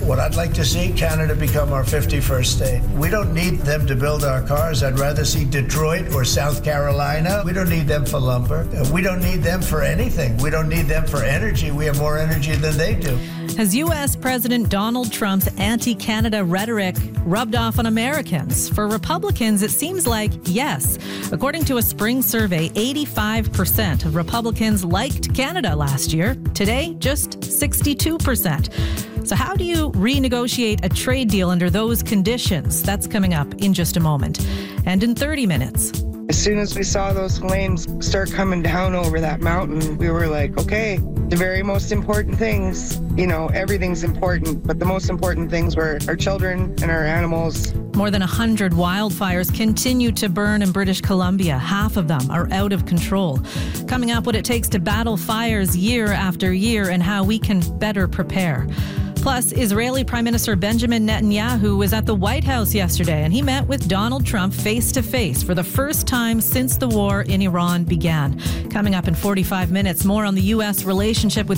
What I'd like to see, Canada become our 51st state. We don't need them to build our cars. I'd rather see Detroit or South Carolina. We don't need them for lumber. We don't need them for anything. We don't need them for energy. We have more energy than they do. Has U.S. President Donald Trump's anti-Canada rhetoric rubbed off on Americans? For Republicans, it seems like yes. According to a spring survey, 85% of Republicans liked Canada last year. Today, just 62%. So how do you renegotiate a trade deal under those conditions? That's coming up in just a moment. And in 30 minutes. As soon as we saw those flames start coming down over that mountain, we were like, okay, the very most important things, everything's important, but the most important things were our children and our animals. More than 100 wildfires continue to burn in British Columbia. Half of them are out of control. Coming up, what it takes to battle fires year after year and how we can better prepare. Plus, Israeli Prime Minister Benjamin Netanyahu was at the White House yesterday, and he met with Donald Trump face-to-face for the first time since the war in Iran began. Coming up in 45 minutes, more on the U.S. relationship with